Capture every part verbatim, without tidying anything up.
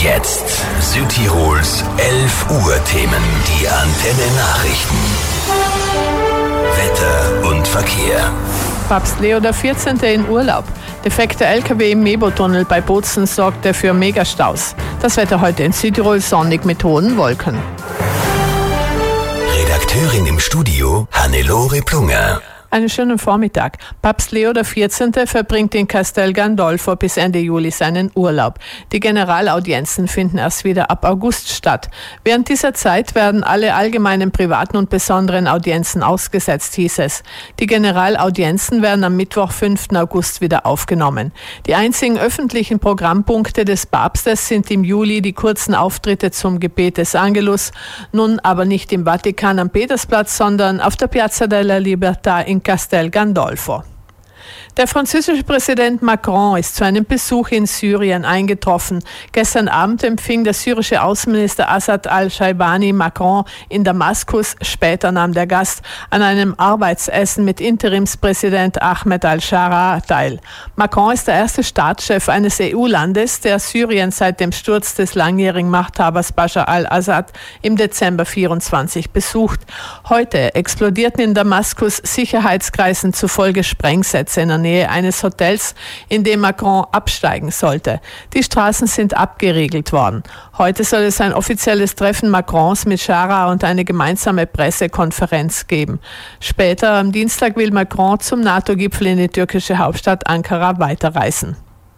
Jetzt Südtirols elf Uhr Themen. Die Antenne Nachrichten. Wetter und Verkehr. Papst Leo der vierzehnte in Urlaub. Defekter L K W im Mebo-Tunnel bei Bozen sorgte für Megastaus. Das Wetter heute in Südtirol sonnig mit hohen Wolken. Redakteurin im Studio Hannelore Plunger. Einen schönen Vormittag. Papst Leo der vierzehnte verbringt in Castel Gandolfo bis Ende Juli seinen Urlaub. Die Generalaudienzen finden erst wieder ab August statt. Während dieser Zeit werden alle allgemeinen, privaten und besonderen Audienzen ausgesetzt, hieß es. Die Generalaudienzen werden am Mittwoch, fünften August wieder aufgenommen. Die einzigen öffentlichen Programmpunkte des Papstes sind im Juli die kurzen Auftritte zum Gebet des Angelus, nun aber nicht im Vatikan am Petersplatz, sondern auf der Piazza della Libertà in Castel Gandolfo. Der französische Präsident Macron ist zu einem Besuch in Syrien eingetroffen. Gestern Abend empfing der syrische Außenminister Assad al-Shaibani Macron in Damaskus. Später nahm der Gast an einem Arbeitsessen mit Interimspräsident Ahmed al-Sharaa teil. Macron ist der erste Staatschef eines E U-Landes, der Syrien seit dem Sturz des langjährigen Machthabers Bashar al-Assad im Dezember vierundzwanzig besucht. Heute explodierten in Damaskus Sicherheitskreisen zufolge Sprengsätze in der Nähe eines Hotels, in dem Macron absteigen sollte. Die Straßen sind abgeriegelt worden. Heute soll es ein offizielles Treffen Macrons mit Sharaa und eine gemeinsame Pressekonferenz geben. Später am Dienstag will Macron zum NATO-Gipfel in die türkische Hauptstadt Ankara weiterreisen.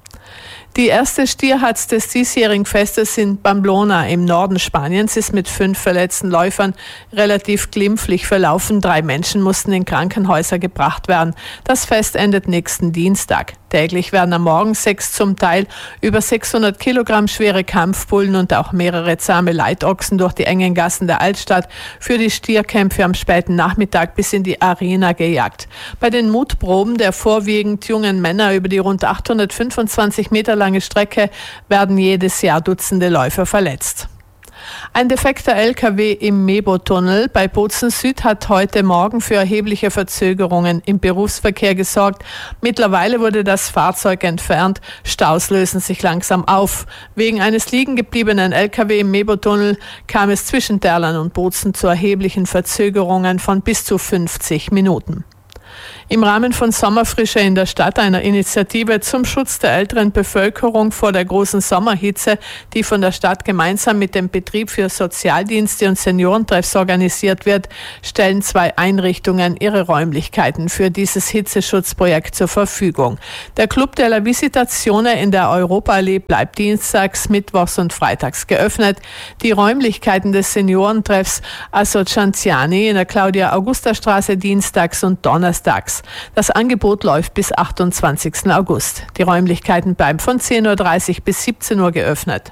Die erste Stierhatz des diesjährigen Festes in Pamplona im Norden Spaniens ist mit fünf verletzten Läufern relativ glimpflich verlaufen. Drei Menschen mussten in Krankenhäuser gebracht werden. Das Fest endet nächsten Dienstag. Täglich werden am Morgen sechs zum Teil über sechshundert Kilogramm schwere Kampfbullen und auch mehrere zahme Leitochsen durch die engen Gassen der Altstadt für die Stierkämpfe am späten Nachmittag bis in die Arena gejagt. Bei den Mutproben der vorwiegend jungen Männer über die rund achthundertfünfundzwanzig Meter lange Strecke werden jedes Jahr Dutzende Läufer verletzt. Ein defekter L K W im Mebo-Tunnel bei Bozen Süd hat heute Morgen für erhebliche Verzögerungen im Berufsverkehr gesorgt. Mittlerweile wurde das Fahrzeug entfernt. Staus lösen sich langsam auf. Wegen eines liegengebliebenen L K W im Mebo-Tunnel kam es zwischen Derlan und Bozen zu erheblichen Verzögerungen von bis zu fünfzig Minuten. Im Rahmen von Sommerfrische in der Stadt, einer Initiative zum Schutz der älteren Bevölkerung vor der großen Sommerhitze, die von der Stadt gemeinsam mit dem Betrieb für Sozialdienste und Seniorentreffs organisiert wird, stellen zwei Einrichtungen ihre Räumlichkeiten für dieses Hitzeschutzprojekt zur Verfügung. Der Club della Visitazione in der Europaallee bleibt dienstags, mittwochs und freitags geöffnet. Die Räumlichkeiten des Seniorentreffs Associanziani in der Claudia-Augusta-Straße dienstags und donnerstags. Das Angebot läuft bis achtundzwanzigsten August. Die Räumlichkeiten bleiben von zehn Uhr dreißig bis siebzehn Uhr geöffnet.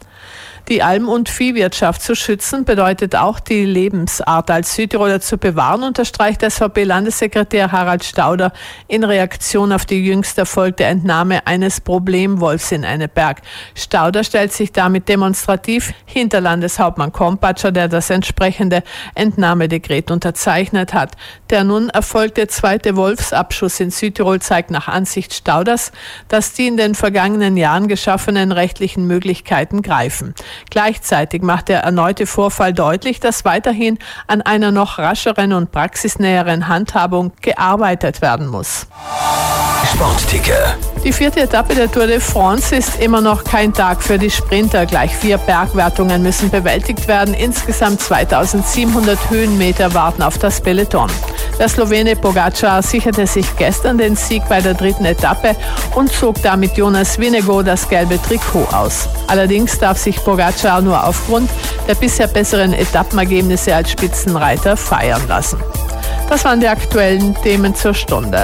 Die Alm- und Viehwirtschaft zu schützen bedeutet auch, die Lebensart als Südtiroler zu bewahren, unterstreicht S V P-Landessekretär Harald Stauder in Reaktion auf die jüngst erfolgte Entnahme eines Problemwolfs in Enneberg. Stauder stellt sich damit demonstrativ hinter Landeshauptmann Kompatscher, der das entsprechende Entnahmedekret unterzeichnet hat. Der nun erfolgte zweite Wolfsabschuss in Südtirol zeigt nach Ansicht Stauders, dass die in den vergangenen Jahren geschaffenen rechtlichen Möglichkeiten greifen. Gleichzeitig macht der erneute Vorfall deutlich, dass weiterhin an einer noch rascheren und praxisnäheren Handhabung gearbeitet werden muss. Sportticker. Die vierte Etappe der Tour de France ist immer noch kein Tag für die Sprinter. Gleich vier Bergwertungen müssen bewältigt werden. Insgesamt zweitausendsiebenhundert Höhenmeter warten auf das Peloton. Der Slowene Pogačar sicherte sich gestern den Sieg bei der dritten Etappe und zog damit Jonas Vingegaard das gelbe Trikot aus. Allerdings darf sich Pogačar nur aufgrund der bisher besseren Etappenergebnisse als Spitzenreiter feiern lassen. Das waren die aktuellen Themen zur Stunde.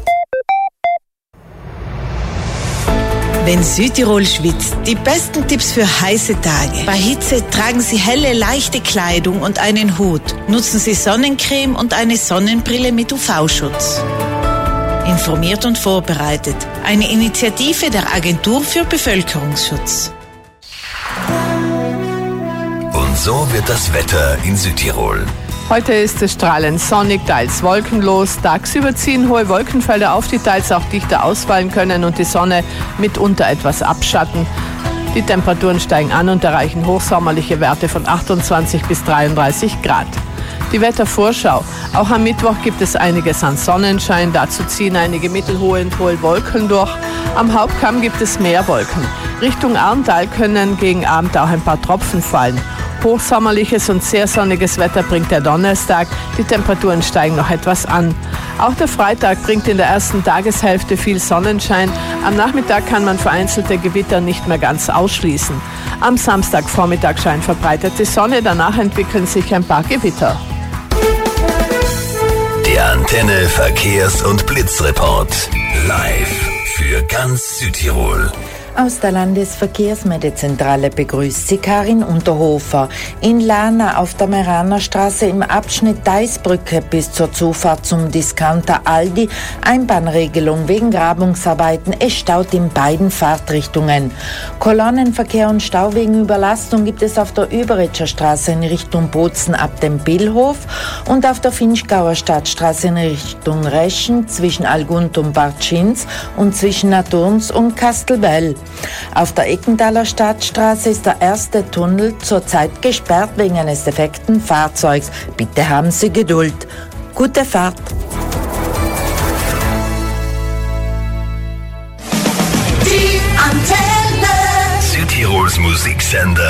Wenn Südtirol schwitzt, die besten Tipps für heiße Tage. Bei Hitze tragen Sie helle, leichte Kleidung und einen Hut. Nutzen Sie Sonnencreme und eine Sonnenbrille mit U V-Schutz. Informiert und vorbereitet. Eine Initiative der Agentur für Bevölkerungsschutz. Und so wird das Wetter in Südtirol. Heute ist es strahlend sonnig, teils wolkenlos. Tagsüber ziehen hohe Wolkenfelder auf, die teils auch dichter ausfallen können und die Sonne mitunter etwas abschatten. Die Temperaturen steigen an und erreichen hochsommerliche Werte von achtundzwanzig bis dreiunddreißig Grad. Die Wettervorschau. Auch am Mittwoch gibt es einiges an Sonnenschein. Dazu ziehen einige mittelhohe und hohe Wolken durch. Am Hauptkamm gibt es mehr Wolken. Richtung Arntal können gegen Abend auch ein paar Tropfen fallen. Hochsommerliches und sehr sonniges Wetter bringt der Donnerstag. Die Temperaturen steigen noch etwas an. Auch der Freitag bringt in der ersten Tageshälfte viel Sonnenschein. Am Nachmittag kann man vereinzelte Gewitter nicht mehr ganz ausschließen. Am Samstagvormittag scheint verbreitet die Sonne. Danach entwickeln sich ein paar Gewitter. Der Antenne Verkehrs- und Blitzreport. Live für ganz Südtirol. Aus der Landesverkehrsmeldezentrale begrüßt sie Karin Unterhofer. In Lana auf der Meranerstraße im Abschnitt Deisbrücke bis zur Zufahrt zum Discounter Aldi Einbahnregelung wegen Grabungsarbeiten. Es staut in beiden Fahrtrichtungen. Kolonnenverkehr und Stau wegen Überlastung gibt es auf der Überetscher Straße in Richtung Bozen ab dem Billhof und auf der Finchgauer Stadtstraße in Richtung Reschen zwischen Algund und Bartschins und zwischen Naturns und Kastelbell. Auf der Eckenthaler Stadtstraße ist der erste Tunnel zurzeit gesperrt wegen eines defekten Fahrzeugs. Bitte haben Sie Geduld. Gute Fahrt. Die Antenne. Südtirols Musiksender.